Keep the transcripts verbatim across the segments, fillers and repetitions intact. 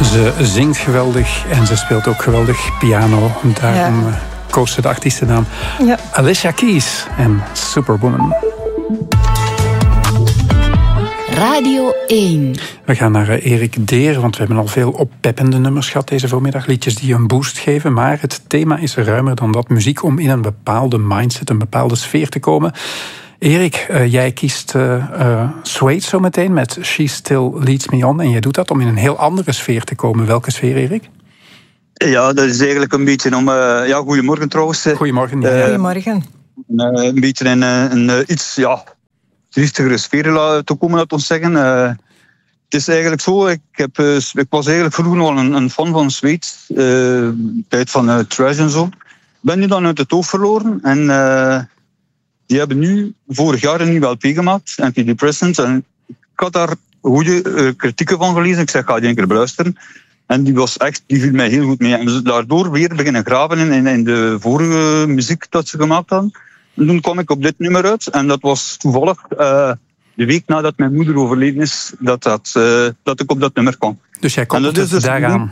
Ze zingt geweldig en ze speelt ook geweldig piano. Daarom ja. koos ze de artiestennaam ja. Alicia Keys en Superwoman. Radio één. We gaan naar Erik Deer, want we hebben al veel oppeppende nummers gehad deze voormiddag. Liedjes die een boost geven, maar het thema is ruimer dan dat. Muziek om in een bepaalde mindset, een bepaalde sfeer te komen. Erik, uh, jij kiest uh, uh, Suede zo meteen met She Still Leads Me On. En jij doet dat om in een heel andere sfeer te komen. Welke sfeer, Erik? Ja, dat is eigenlijk een beetje om... Uh, ja, goedemorgen trouwens. Goedemorgen. Ja. Uh, goedemorgen. Uh, een beetje in uh, een uh, iets ja, triestigere sfeer te komen, laten we zeggen. Uh, het is eigenlijk zo, ik, heb, uh, ik was eigenlijk vroeger al een, een fan van Suede. Uh, tijd van uh, Trash en zo. Ik ben nu dan uit het oog verloren. En uh, die hebben nu vorig jaar een nieuwe L P gemaakt, Antidepressants. En ik had daar goede uh, kritieken van gelezen. Ik zeg, ga die een keer beluisteren. En die, was echt, die viel mij heel goed mee. En dus daardoor weer beginnen graven in, in, in de vorige muziek dat ze gemaakt hadden. En toen kwam ik op dit nummer uit. En dat was toevallig uh, de week nadat mijn moeder overleden is, dat, dat, uh, dat ik op dat nummer kwam. Dus jij komt dus daaraan?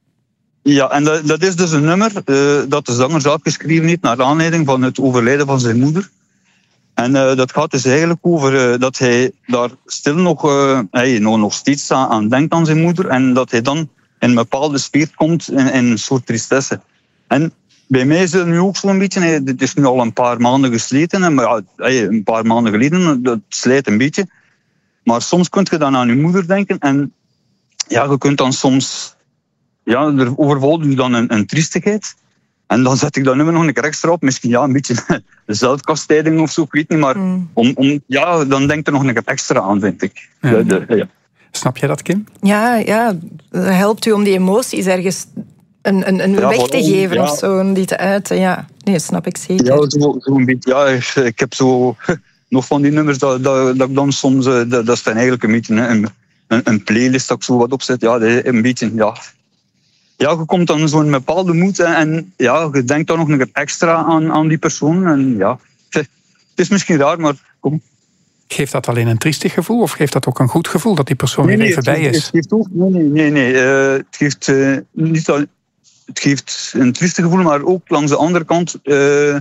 Ja, en dat, dat is dus een nummer uh, dat de zanger zelf geschreven heeft naar aanleiding van het overlijden van zijn moeder. En uh, dat gaat dus eigenlijk over uh, dat hij daar stil nog, uh, hij nog, nog steeds aan, aan denkt aan zijn moeder. En dat hij dan in een bepaalde sfeer komt in, in een soort tristesse. En bij mij is het nu ook zo'n beetje, het is nu al een paar maanden gesleten, maar ja, een paar maanden geleden, dat slijt een beetje. Maar soms kun je dan aan je moeder denken en ja, je kunt dan soms, ja, er overvalt je dan een, een triestigheid. En dan zet ik dat nummer nog een keer extra op, misschien ja, een beetje zelfkastijding of zo, ik weet niet, maar mm. om, om, ja, dan denk er nog een keer extra aan, vind ik. Ja. De, de, ja. Snap jij dat, Kim? Ja, ja, dat helpt u om die emoties ergens een, een, een ja, weg te geven ja. of zo, om die te uiten. Ja, nee, snap ik zeker. Ja, zo, zo een beetje, ja, ik heb zo nog van die nummers dat, dat, dat ik dan soms, dat, dat is dan eigenlijk een beetje een, een, een playlist dat ik zo wat opzet. Ja, een beetje, ja. Ja, je komt dan zo'n bepaalde moed en, en ja, je denkt dan nog een keer extra aan, aan die persoon. En ja, het is misschien raar, maar kom. Geeft dat alleen een triestig gevoel of geeft dat ook een goed gevoel dat die persoon nee, weer nee, even het, bij is? Het geeft ook, nee, nee, nee. nee. Uh, het, geeft, uh, niet al, het geeft een triestig gevoel, maar ook langs de andere kant, uh,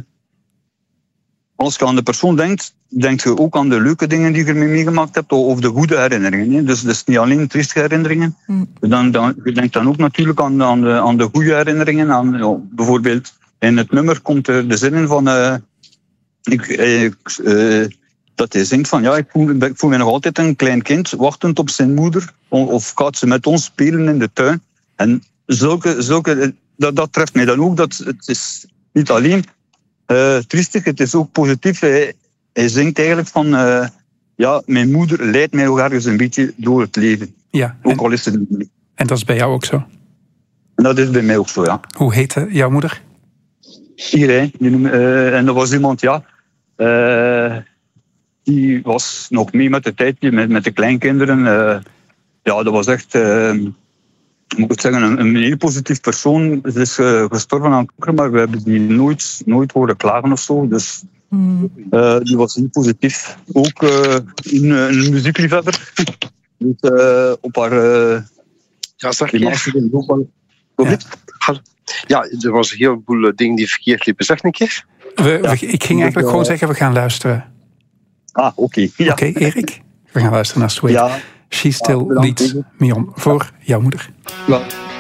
als je aan de persoon denkt, denk je ook aan de leuke dingen die je ermee meegemaakt hebt of de goede herinneringen. Hè. Dus, dus niet alleen triestige herinneringen. Mm. Dan, dan, je denkt dan ook natuurlijk aan, aan, de, aan de goede herinneringen. Aan, ja, bijvoorbeeld in het nummer komt er de zin in van... Uh, ik, ik, uh, dat hij zingt van, ja, ik voel, ik voel me nog altijd een klein kind, wachtend op zijn moeder, of gaat ze met ons spelen in de tuin. En zulke, zulke, dat, dat treft mij dan ook, dat het is niet alleen uh, triestig, het is ook positief. Hij, hij zingt eigenlijk van, uh, ja, mijn moeder leidt mij ook ergens een beetje door het leven. Ja, ook al is het niet. En dat is bij jou ook zo? En dat is bij mij ook zo, ja. Hoe heette jouw moeder? Irene. Uh, en dat was iemand, ja... Uh, die was nog mee met de tijd, met, met de kleinkinderen. Uh, ja, dat was echt, uh, moet ik zeggen, een, een heel positief persoon. Ze is uh, gestorven aan kanker, maar we hebben die nooit, nooit horen klagen of zo. Dus uh, die was heel positief. Ook uh, een, een muziekliefhebber. Dus uh, op haar... Uh, ja, zeg je. Ja. ja, er was een heleboel dingen die verkeerd liepen. Zeg een keer. We, ja. we, ik ging eigenlijk uh, gewoon zeggen, we gaan luisteren. Ah, oké. Okay. Ja. Oké, okay, Erik. We gaan luisteren naar Suede. Ja. She Still ja, Leads Me On. Voor jouw moeder. Ja.